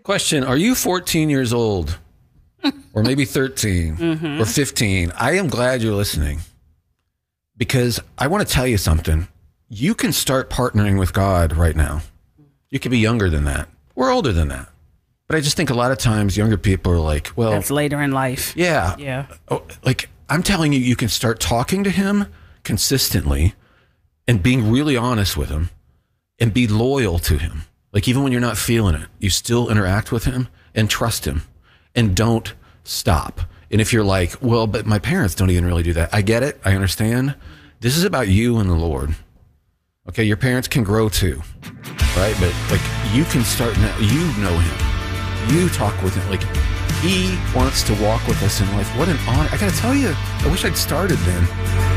Question, are you 14 years old? Or maybe 13 or 15? I am glad you're listening because I want to tell you something. You can start partnering with God right now. You could be younger than that or older than that. But I just think a lot of times younger people are like, well, that's later in life. Yeah. Yeah. Oh, like I'm telling you, you can start talking to him consistently and being really honest with him and be loyal to him. Like even when you're not feeling it, you still interact with him and trust him and don't stop. And if you're like, well, but my parents don't even really do that. I get it. I understand. This is about you and the Lord. Okay. Your parents can grow too, right? But like you can start now, you know him, you talk with him. Like he wants to walk with us in life. What an honor. I got to tell you, I wish I'd started then.